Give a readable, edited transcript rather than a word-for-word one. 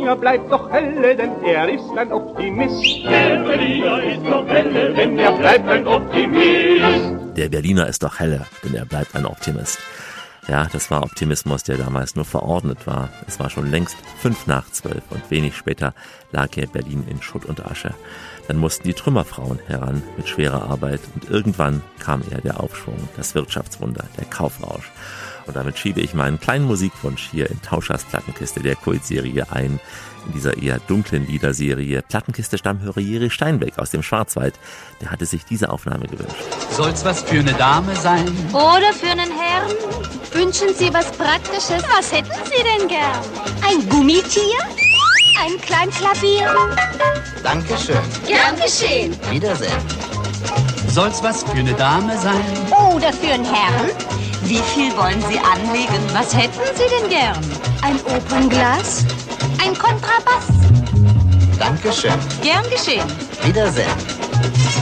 Berliner bleibt doch helle, denn er ist ein Optimist. Der Berliner ist doch helle, denn er bleibt ein Optimist. Der Berliner ist doch helle, denn er bleibt ein Optimist. Ja, das war Optimismus, der damals nur verordnet war. Es war schon längst 11:55 und wenig später lag hier Berlin in Schutt und Asche. Dann mussten die Trümmerfrauen heran mit schwerer Arbeit und irgendwann kam eher der Aufschwung, das Wirtschaftswunder, der Kaufrausch. Und damit schiebe ich meinen kleinen Musikwunsch hier in Tauschers Plattenkiste der Kultserie ein. In dieser eher dunklen Liederserie Plattenkiste-Stammhörer Jeri Steinbeck aus dem Schwarzwald. Der hatte sich diese Aufnahme gewünscht. Soll's was für eine Dame sein? Oder für einen Herrn? Wünschen Sie was Praktisches? Was hätten Sie denn gern? Ein Gummitier? Ein Kleinklavier? Dankeschön. Gern geschehen. Wiedersehen. Soll's was für eine Dame sein? Oder für einen Herrn? Wie viel wollen Sie anlegen? Was hätten Sie denn gern? Ein Opernglas? Ein Kontrabass? Dankeschön. Gern geschehen. Wiedersehen.